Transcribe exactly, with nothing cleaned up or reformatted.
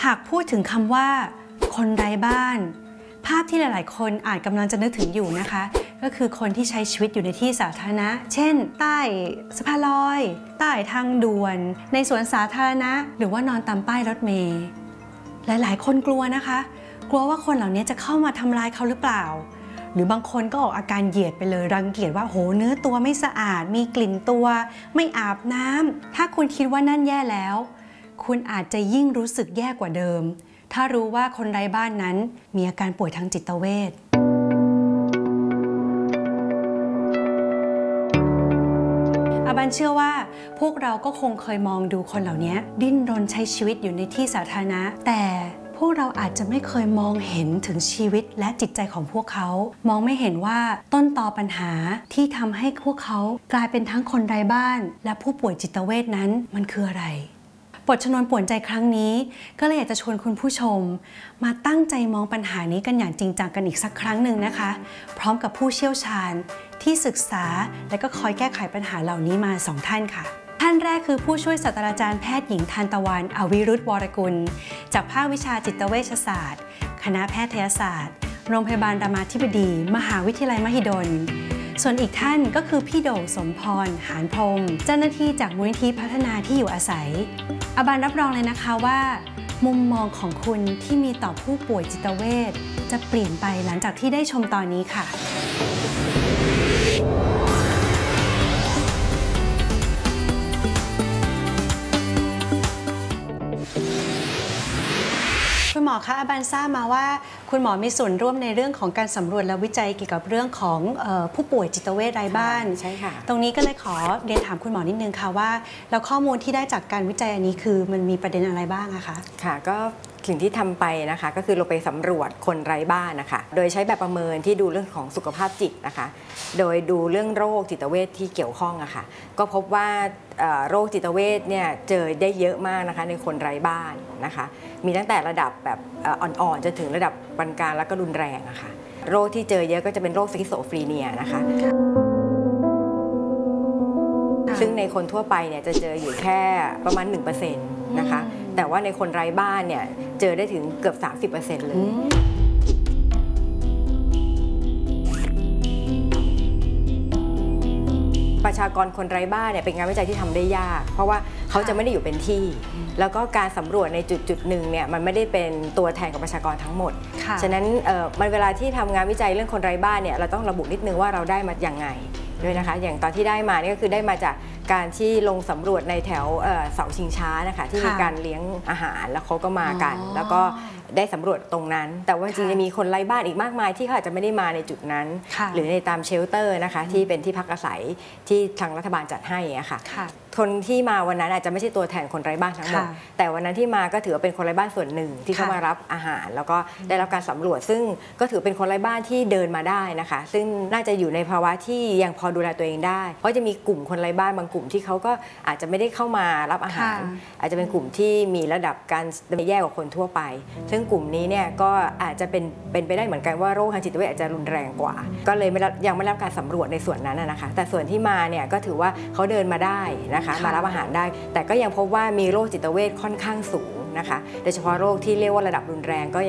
ากพูดถึงคำว่าคนไร้บ้านภาพที่หลายๆคนอาจกำลังจะนึกถึงอยู่นะคะก็คือคนที่ใช้ชีวิตอยู่ในที่สาธารณะเช่นใต้สะพานลอยใต้ทางด่วนในสวนสาธารณะหรือว่านอนตามป้ายรถเมล์หลายๆคนกลัวนะคะกลัวว่าคนเหล่านี้จะเข้ามาทำร้ายเขาหรือเปล่าหรือบางคนก็ออกอาการเหยียดไปเลยรังเกียจว่าโหเนื้อตัวไม่สะอาดมีกลิ่นตัวไม่อาบน้ำถ้าคุณคิดว่านั่นแย่แล้วคุณอาจจะยิ่งรู้สึกแย่กว่าเดิมถ้ารู้ว่าคนไร้บ้านนั้นมีอาการป่วยทางจิตเวชอาบันเชื่อว่าพวกเราก็คงเคยมองดูคนเหล่านี้ดิ้นรนใช้ชีวิตอยู่ในที่สาธารณะแต่พวกเราอาจจะไม่เคยมองเห็นถึงชีวิตและจิตใจของพวกเขามองไม่เห็นว่าต้นตอปัญหาที่ทำให้พวกเขากลายเป็นทั้งคนไร้บ้านและผู้ป่วยจิตเวชนั้นมันคืออะไรบทชนวนป่วนใจครั้งนี้ก็เลยอยากจะชวนคุณผู้ชมมาตั้งใจมองปัญหานี้กันอย่างจริงจังกันอีกสักครั้งหนึ่งนะคะพร้อมกับผู้เชี่ยวชาญที่ศึกษาและก็คอยแก้ไขปัญหาเหล่านี้มาสองท่านค่ะท่านแรกคือผู้ช่วยศาสตราจารย์แพทย์หญิงทานตะวันอวิรุธวรกุลจากภาควิชาจิตเวชศาสตร์คณะแพทยศาสตร์โรงพยาบาลรามาธิบดีมหาวิทยาลัยมหิดลส่วนอีกท่านก็คือพี่โด่งสมพรหานพรหมเจ้าหน้าที่จากมูลนิธิพัฒนาที่อยู่อาศัยอาบันรับรองเลยนะคะว่ามุมมองของคุณที่มีต่อผู้ป่วยจิตเวชจะเปลี่ยนไปหลังจากที่ได้ชมตอนนี้ค่ะคุณหมอคะอาบันทราบมาว่าคุณหมอมีส่วนร่วมในเรื่องของการสำรวจและวิจัยเกี่ยวกับเรื่องของเอ่อผู้ป่วยจิตเวชไร้บ้านใช่ค่ะตรงนี้ก็เลยขอเรียนถามคุณหมอนิดนึงค่ะว่าแล้วข้อมูลที่ได้จากการวิจัยอันนี้คือมันมีประเด็นอะไรบ้างอะคะค่ะก็สิ่งที่ทำไปนะคะก็คือเราไปสำรวจคนไร้บ้านนะคะโดยใช้แบบประเมินที่ดูเรื่องของสุขภาพจิตนะคะโดยดูเรื่องโรคจิตเวชที่เกี่ยวข้องอะค่ะก็พบว่าโรคจิตเวชเนี่ยเจอได้เยอะมากนะคะในคนไร้บ้านนะคะมีตั้งแต่ระดับแบบอ่อนๆจนถึงระดับปานกลางแล้วก็รุนแรงอะค่ะโรคที่เจอเยอะก็จะเป็นโรคสคิโซฟรีเนียนะคะซึ่งในคนทั่วไปเนี่ยจะเจออยู่แค่ประมาณ หนึ่งเปอร์เซ็นต์ นะคะแต่ว่าในคนไร้บ้านเนี่ยเจอได้ถึงเกือบ สามสิบเปอร์เซ็นต์ เลยประชากรคนไร้บ้านเนี่ยเป็นงานวิจัยที่ทำได้ยากเพราะว่าเขาจะไม่ได้อยู่เป็นที่แล้วก็การสำรวจในจุดจุดหนึ่งเนี่ยมันไม่ได้เป็นตัวแทนของประชากรทั้งหมดฉะนั้นมันเวลาที่ทำงานวิจัยเรื่องคนไร้บ้านเนี่ยเราต้องระบุนิดนึงว่าเราได้มาอย่างไงด้วยนะคะอย่างตอนที่ได้มานี่ก็คือได้มาจากการที่ลงสำรวจในแถวเสาชิงช้านะคะที่มีการเลี้ยงอาหารแล้วเขาก็มากันแล้วก็ได้สำรวจตรงนั้นแต่ว่าจริงจะมีคนไร้บ้านอีกมากมายที่เขาอาจจะไม่ได้มาในจุดนั้นหรือในตามเชลเตอร์นะคะที่เป็นที่พักอาศัยที่ทางรัฐบาลจัดให้อะค่ะคนที่มาวันนั้นอาจจะไม่ใช่ตัวแทนคนไร้บ้านทั้งหมดแต่วันนั้นที่มาก็ถือว่าเป็นคนไร้บ้านส่วนหนึ่งที่เข้ามารับอาหารแล้วก็ได้รับการสำรวจซึ่งก็ถือเป็นคนไร้บ้านที่เดินมาได้นะคะซึ่งน่าจะอยู่ในภาวะที่ยังพอดูแลตัวเองได้เพราะจะมีกลุ่มคนไร้บ้านบางกลุ่มที่เขาก็อาจจะไม่ได้เข้ามารับอาหารอาจจะเป็นกลุ่มที่มีระดับการแย่กว่าคนทั่วไปซึ่งกลุ่มนี้เนี่ยก็อาจจะเป็นเป็นไปได้เหมือนกันว่าโรคทางจิตเวชอาจจะรุนแรงกว่าก็เลยยังไม่รับการสำรวจในส่วนนั้นนะคะแต่ส่วนที่มาเนี่ยก็ถือว่าเขาเดินมาได้นะคะมารับอาหารได้แต่ก็ยังพบว่ามีโรคจิตเวชค่อนข้างสูงนะคะโดยเฉพาะโรคที่เรียกว่าระดับรุนแรงก็